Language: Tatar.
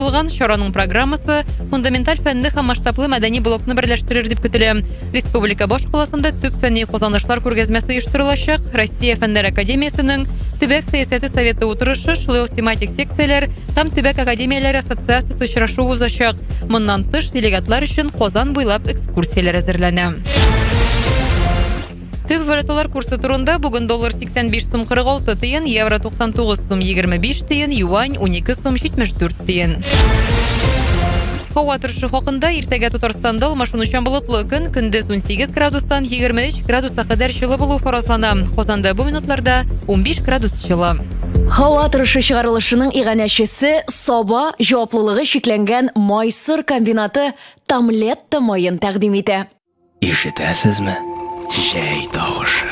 Булган чараның программасы фундаменталь фәнне һәм масштаблы мәдәни блокны берләштерер дип көтелә. Республика башкаласында төп фәнни казанышлар күргәзмәсе оештырылачак. Россия Фәннәр академиясенең Төбәк сәясәте советы утырышы, шулай ук тематик секцияләр һәм Төбәк академияләре ассоциациясе очрашуы узачак. Моннан тыш делегатлар өчен Казан буйлап экскурсияләр әзерләнә. Төп валюталар курсы турында бүген доллар 85 сум 46 тиен, евро 99 сум 25 тиен, юань 12 сум 74 тиен. Һава торышы хакында иртәгә Татарстанда алмашынучан болытлы көн, көндез 18 градустан 23 градуска кадәр җылы булу фаразлана. Казанда бу минутларда 15 градус җылы. Һава торышы чыгарылышының иганәчесе Саба җаваплылыгы шикләнгән майсыр комбинаты Тамлетта майын тәкъдим итә. Ишетәсезме? Җәй тавышы.